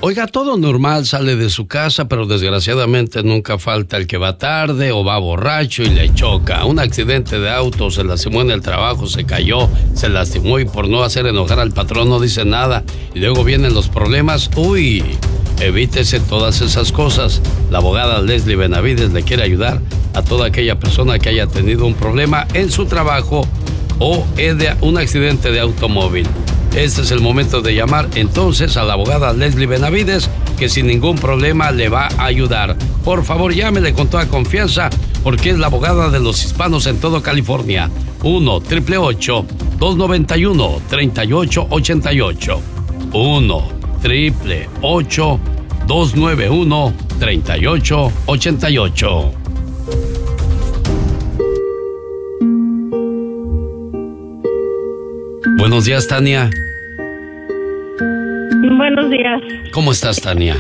Oiga, todo normal, sale de su casa, pero desgraciadamente nunca falta el que va tarde o va borracho y le choca. Un accidente de auto, se lastimó en el trabajo, se cayó, se lastimó y por no hacer enojar al patrón no dice nada. Y luego vienen los problemas. Uy, evítese todas esas cosas. La abogada Leslie Benavides le quiere ayudar a toda aquella persona que haya tenido un problema en su trabajo o un accidente de automóvil. Este es el momento de llamar entonces a la abogada Leslie Benavides, que sin ningún problema le va a ayudar. Por favor, llámele con toda confianza, porque es la abogada de los hispanos en todo California. 1-888-291-3888. 1-888-291-3888. Buenos días, Tania. Buenos días. ¿Cómo estás, Tania?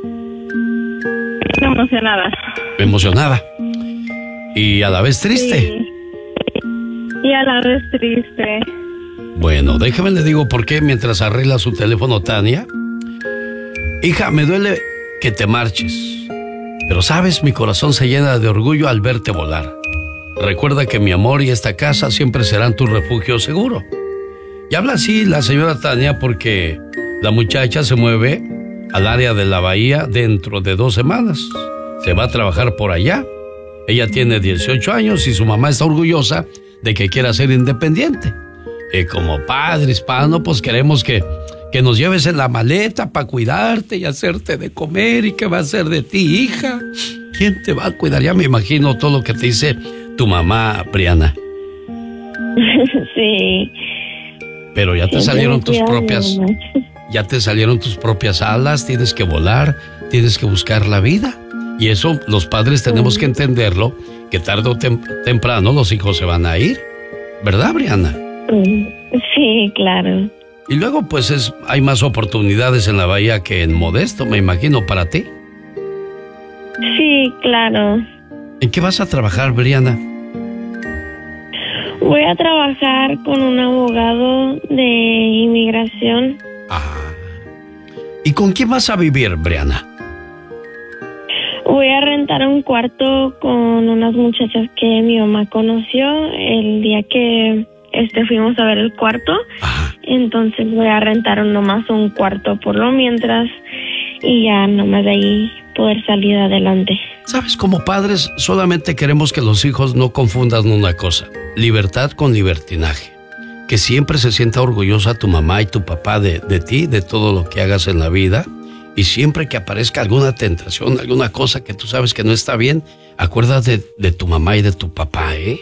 Emocionada. Emocionada. Y a la vez triste. Sí. Y a la vez triste. Bueno, déjame le digo por qué mientras arregla su teléfono, Tania. Hija, me duele que te marches. Pero sabes, mi corazón se llena de orgullo al verte volar. Recuerda que mi amor y esta casa siempre serán tu refugio seguro. Y habla así la señora Tania porque la muchacha se mueve al área de la bahía dentro de 2 semanas. Se va a trabajar por allá. Ella tiene 18 años y su mamá está orgullosa de que quiera ser independiente. Y como padre hispano, pues queremos que nos lleves en la maleta para cuidarte y hacerte de comer. ¿Y qué va a hacer de ti, hija? ¿Quién te va a cuidar? Ya me imagino todo lo que te dice tu mamá, Brianna. Sí. Pero ya te salieron tus propias... Ya te salieron tus propias alas, tienes que volar, tienes que buscar la vida. Y eso los padres tenemos que entenderlo, que tarde o temprano los hijos se van a ir. ¿Verdad, Brianna? Sí, claro. Y luego pues hay más oportunidades en la bahía que en Modesto, me imagino, para ti. Sí, claro. ¿En qué vas a trabajar, Brianna? Voy a trabajar con un abogado de inmigración. ¿Y con quién vas a vivir, Brianna? Voy a rentar un cuarto con unas muchachas que mi mamá conoció el día que fuimos a ver el cuarto. Entonces voy a rentar nomás un cuarto por lo mientras y ya nomás de ahí poder salir adelante. Sabes, como padres solamente queremos que los hijos no confundan una cosa: libertad con libertinaje. Que siempre se sienta orgullosa tu mamá y tu papá de ti, de todo lo que hagas en la vida. Y siempre que aparezca alguna tentación, alguna cosa que tú sabes que no está bien, acuérdate de tu mamá y de tu papá, ¿eh?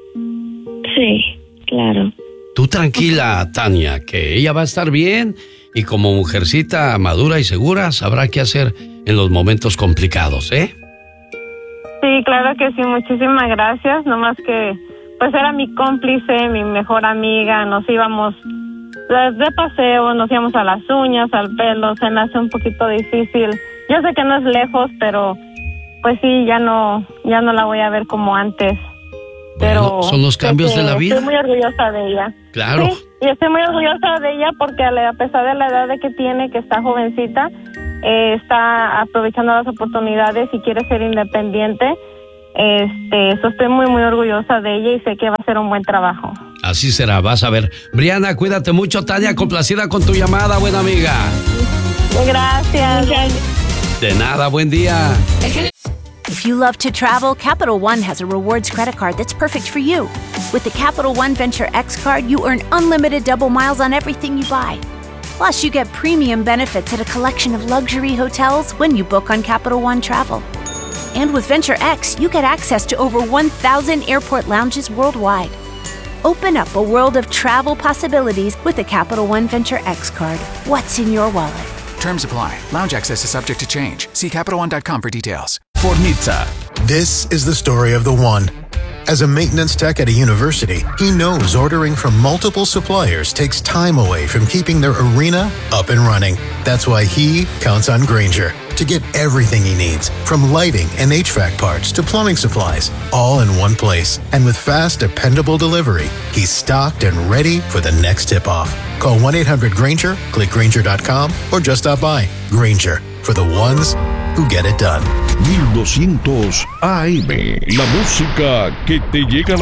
Sí, claro. Tú tranquila, Tania, que ella va a estar bien y como mujercita madura y segura sabrá qué hacer en los momentos complicados, ¿eh? Sí, claro que sí, muchísimas gracias. Nomás que pues era mi cómplice, mi mejor amiga, nos íbamos de paseo, nos íbamos a las uñas, al pelo, se me hace un poquito difícil. Yo sé que no es lejos, pero pues sí, ya no la voy a ver como antes. Bueno, son los cambios de la vida. Estoy muy orgullosa de ella. Claro. Sí, y estoy muy orgullosa de ella porque a pesar de la edad que tiene, que está jovencita, está aprovechando las oportunidades y quiere ser independiente. Estoy muy, muy orgullosa de ella y sé que va a hacer un buen trabajo. Así será, vas a ver. Brianna, cuídate mucho. Tania, complacida con tu llamada, buena amiga. Gracias. De nada, buen día. If you love to travel, Capital One has a rewards credit card that's perfect for you. With the Capital One Venture X card, you earn unlimited double miles on everything you buy. Plus, you get premium benefits at a collection of luxury hotels when you book on Capital One Travel. And with Venture X, you get access to over 1,000 airport lounges worldwide. Open up a world of travel possibilities with the Capital One Venture X card. What's in your wallet? Terms apply. Lounge access is subject to change. See CapitalOne.com for details. Fornitza. This is the story of the one. As a maintenance tech at a university, he knows ordering from multiple suppliers takes time away from keeping their arena up and running. That's why he counts on Grainger to get everything he needs, from lighting and HVAC parts to plumbing supplies, all in one place. And with fast, dependable delivery, he's stocked and ready for the next tip-off. Call 1-800-GRANGER, click Grainger.com, or just stop by. Grainger, for the ones who get it done. 1200 AM, la música que te llega a la